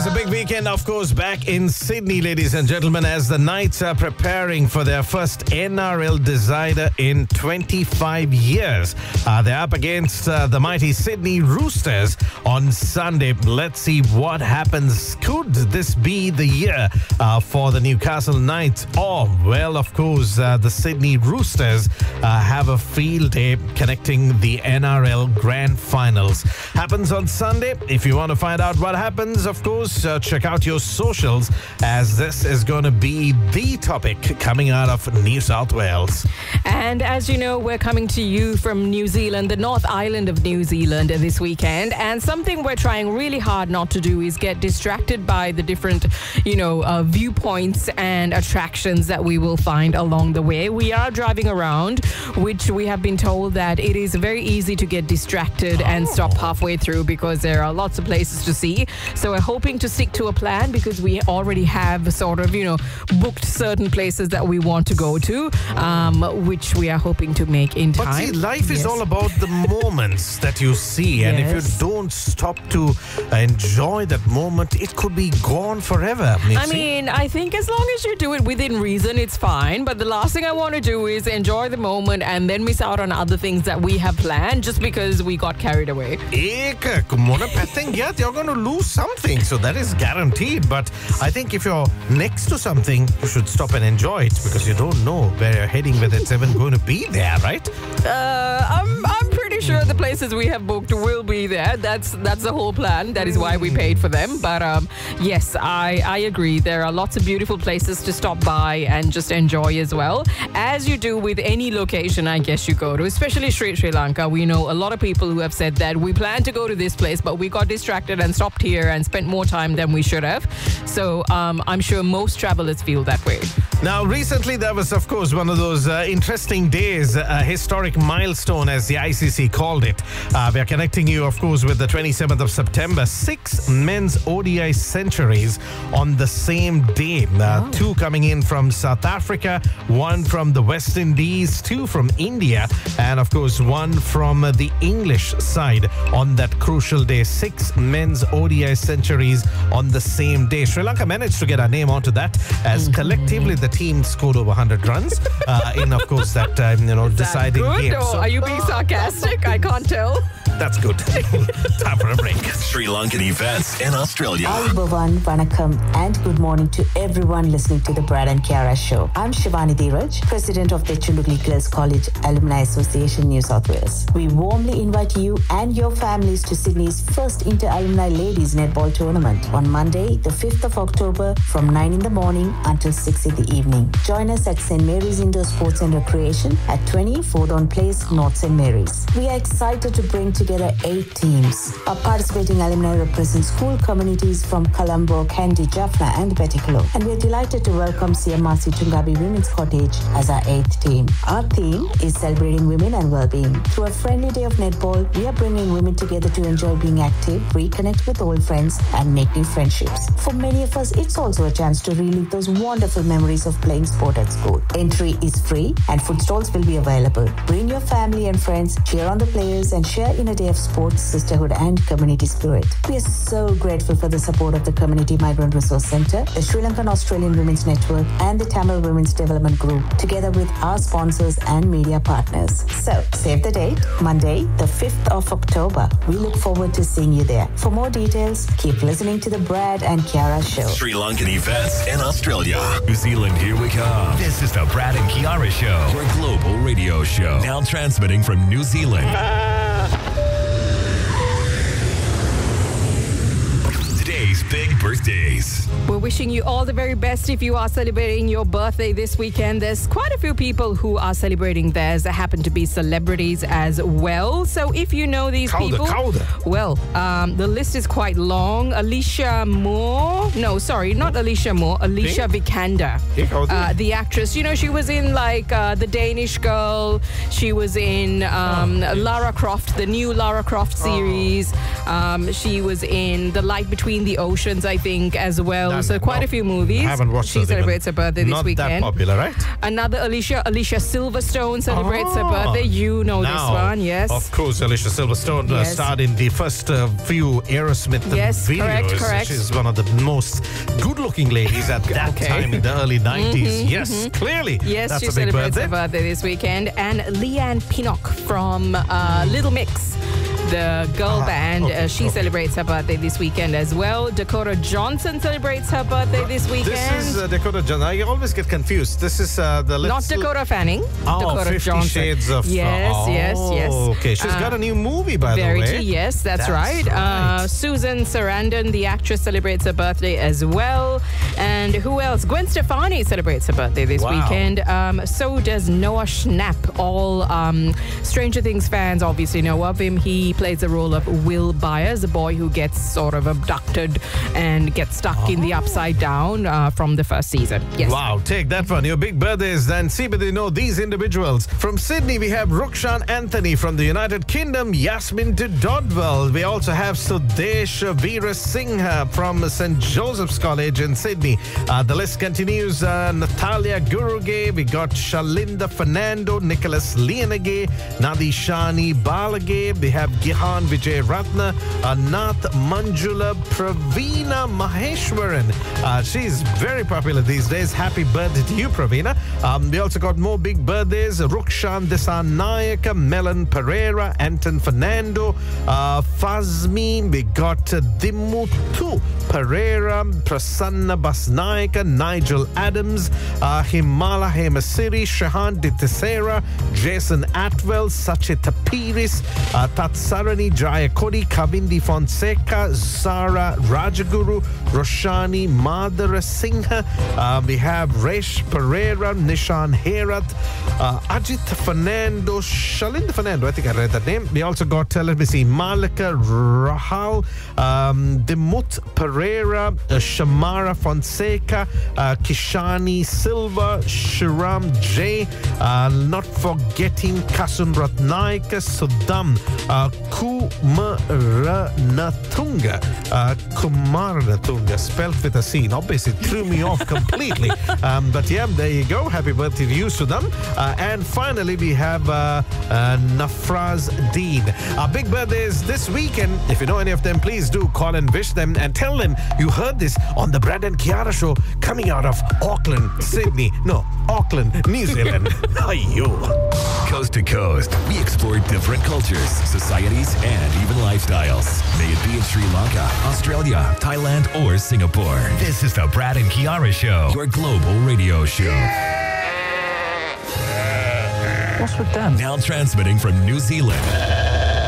There's a big weekend, of course, back in Sydney, ladies and gentlemen, as the Knights are preparing for their first NRL decider in 25 years. They're up against the mighty Sydney Roosters on Sunday. Let's see what happens. Could this be the year for the Newcastle Knights? Or, well, of course, the Sydney Roosters have a field day connecting the NRL Grand Finals. Happens on Sunday. If you want to find out what happens, of course, check out your socials, as this is going to be the topic coming out of New South Wales. And as you know, we're coming to you from New Zealand, the North Island of New Zealand this weekend. And something we're trying really hard not to do is get distracted by the different, viewpoints and attractions that we will find along the way. We are driving around, which we have been told that it is very easy to get distracted and stop halfway through because there are lots of places to see. So we're hoping to stick to a plan because we already have sort of, booked certain places that we want to go to, which we are hoping to make in time. But see, life is all about the moments that you see. And if you don't stop to enjoy that moment, it could be gone forever. I mean, I think as long as you do it within reason, it's fine. But the last thing I want to do is enjoy the moment and then miss out on other things that we have planned just because we got carried away. You're going to lose something. So that is guaranteed. But I think if you're next to something, you should stop and enjoy it because you don't know where you're heading, whether it's even going to be there, right? I'm pretty sure the places we have booked will be there. That's the whole plan. That is why we paid for them. But yes, I agree. There are lots of beautiful places to stop by and just enjoy as well, as you do with any location I guess you go to, especially Sri Lanka. We know a lot of people who have said that we plan to go to this place, but we got distracted and stopped here and spent more time than we should have. So I'm sure most travelers feel that way. Now, recently there was, of course, one of those interesting days, a historic milestone, as the ICC called it. We are connecting you, of course, with the 27th of September. 6 men's ODI centuries on the same day. 2 coming in from South Africa, 1 from the West Indies, 2 from India, and, of course, 1 from the English side on that crucial day. 6 men's ODI centuries on the same day. Sri Lanka managed to get our name onto that, as collectively the team scored over 100 runs in, of course, that deciding game. So, are you being sarcastic? I can't tell. That's good. Time for a break. Sri Lankan events in Australia. Ayubovan, Vanakkam, and good morning to everyone listening to the Brad and Kiara show. I'm Shivani Dheeraj, President of the Chundugli Girls College Alumni Association, New South Wales. We warmly invite you and your families to Sydney's first Inter-Alumni Ladies Netball Tournament on Monday, the 5th of October from 9 in the morning until 6 in the evening. Join us at St. Mary's Indoor Sports and Recreation at 20 Fordon Place, North St. Mary's. We are excited to bring together 8 teams. Our participating alumni represent school communities from Colombo, Kandy, Jaffna and Betticolo. And we're delighted to welcome CMRC Tungabi Women's Cottage as our 8th team. Our theme is celebrating women and well-being. Through a friendly day of netball, we are bringing women together to enjoy being active, reconnect with old friends and make new friendships. For many of us, it's also a chance to relive those wonderful memories of playing sport at school. Entry is free and food stalls will be available. Bring your family and friends, cheer on the players and share in a day of sports, sisterhood and community spirit. We are so grateful for the support of the Community Migrant Resource Centre, the Sri Lankan Australian Women's Network and the Tamil Women's Development Group, together with our sponsors and media partners. So, save the date, Monday, the 5th of October. We look forward to seeing you there. For more details, keep listening to the Brad and Kiara show. Sri Lankan events in Australia. New Zealand, here we come. This is the Brad and Kiara Show, your global radio show. Now transmitting from New Zealand. Today's big birthdays. We're wishing you all the very best if you are celebrating your birthday this weekend. There's quite a few people who are celebrating theirs that happen to be celebrities as well. So if you know these people, well, the list is quite long. Alicia Moore. No, sorry, not Alicia Moore. Alicia Vikander. The actress. She was in The Danish Girl. She was in Lara Croft, the new Lara Croft series. She was in The Light Between the Oceans. celebrations, I think, as well. No, so no, quite no. a few movies. I haven't watched She those even. celebrates her birthday this Not weekend. that popular, right? Another Alicia Silverstone celebrates her Oh. birthday. You know this Now, one, yes. Of course, Alicia Silverstone Yes. starred in the first few Aerosmith Yes, videos. correct. She's one of the most good-looking ladies at that Okay. time in the early 90s. Yes, clearly. Yes, that's she a big celebrates birthday. her birthday this weekend. And Leanne Pinnock from Little Mix, the girl band, she celebrates her birthday this weekend as well. Dakota Johnson celebrates her birthday this weekend. This is Dakota Johnson. I always get confused. This is the Not Dakota Fanning. Dakota 50 Johnson. Shades of... Yes. Okay, she's got a new movie, by the way. Verity, yes, that's right. right. Susan Sarandon, the actress, celebrates her birthday as well. And who else? Gwen Stefani celebrates her birthday this Wow. weekend. So does Noah Schnapp. All Stranger Things fans obviously know of him. He plays the role of Will Byers, a boy who gets sort of abducted and gets stuck in the upside down from the first season. Yes. Wow, take that one. Your big birthdays. And see whether you know these individuals. From Sydney, we have Rukshan Anthony. From the United Kingdom, Yasmin de Dodwell. We also have Sudesh Veera Singha from St. Joseph's College in Sydney. The list continues. Natalia Guruge. We got Shalinda Fernando, Nicholas Lianage, Nadishani Balage. We have Gihan Vijay Ratna, Nath Manjula, Pravina Maheshwaran. She's very popular these days. Happy birthday to you, Pravina. We also got more big birthdays. Rukshan Desanayaka, Melon Pereira, Anton Fernando, Fazmi. We got Dimutu Pereira, Prasanna Basnaika, Nigel Adams, Himala Hemasiri, Shahan Ditisera, Jason Atwell, Sachit Tapiris, Tatsarani Jayakodi, Kavindi Fonseca, Zara Rajaguru, Roshani Madhara Singha. We have Resh Pereira, Nishan Herat, Ajit Fernando, Shalinda Fernando, I think I read that name. We also got, let me see, Malika Rahal, Dimut Pereira, Shamara Fonseca, Kishani Silva, Shiram J, not forgetting Kasun Ratnaika, Sudam, Kumaranatunga, spelled with a C. Obviously, it threw me off completely. But yeah, there you go. Happy birthday to you, Sudam. And finally, we have Nafraz Dean. Our big birthdays this weekend. If you know any of them, please do call and wish them and tell them you heard this on the Brad and Kiara show coming out of Auckland, Sydney. No, Auckland, New Zealand. Ayo. Coast to coast, we explore different cultures, societies, and even lifestyles. May it be in Sri Lanka, Australia, Thailand, or Singapore. This is the Brad and Kiara Show, your global radio show. What's with them? Now transmitting from New Zealand.